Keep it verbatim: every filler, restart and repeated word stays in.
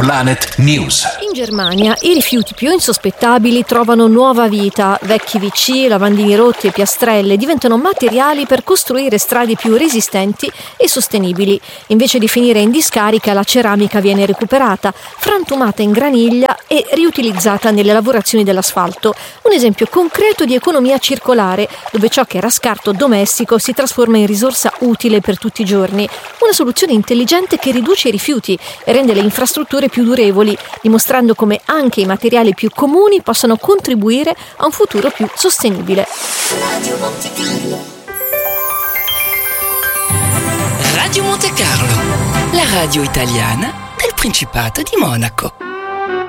Planet News. In Germania i rifiuti più insospettabili trovano nuova vita. Vecchi V C, lavandini rotti e piastrelle diventano materiali per costruire strade più resistenti e sostenibili. Invece di finire in discarica, la ceramica viene recuperata, frantumata in graniglia e riutilizzata nelle lavorazioni dell'asfalto. Un esempio concreto di economia circolare, dove ciò che era scarto domestico si trasforma in risorsa utile per tutti i giorni. Una soluzione intelligente che riduce i rifiuti e rende le infrastrutture più durevoli, dimostrando come anche i materiali più comuni possano contribuire a un futuro più sostenibile. Radio Monte Carlo, la radio italiana del Principato di Monaco.